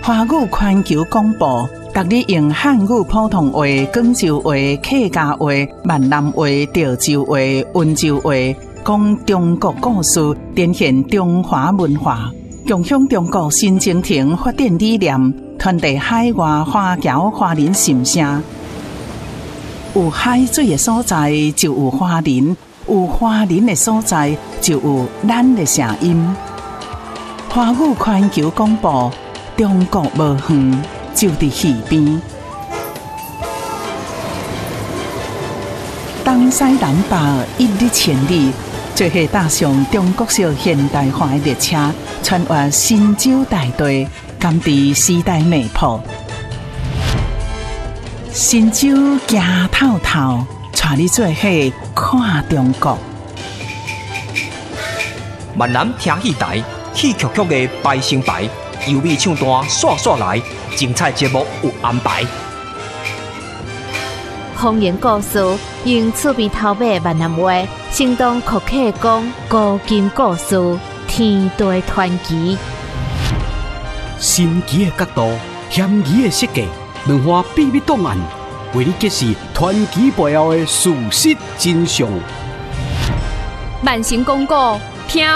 华语环球广播，逐日用汉语普通话、广州话、客家话、闽南话、潮州话、温州话，讲中国故事，展现中华文化，共享中国新征程发展理念，传递海外华侨华人心声。有海水的所在，就有华人；有华人的所在，就有咱的声音。华语环球广播，中国无远，就伫耳边。东西南北，一日千里，做伙踏上中国式现代化的列车，穿越神州大地，甘知时代脉搏。神州行透透，带你做伙看中国。 闽南听戏台，戏曲曲的排成排，优美唱段刷刷来，精彩节目有安排。 方言故事用厝边头尾闽南话，生动可客讲古今故事，天地传奇。 神奇的角度，险疑的设计，两岸秘密档案，为你揭示传奇背后的事实真相。 万成公告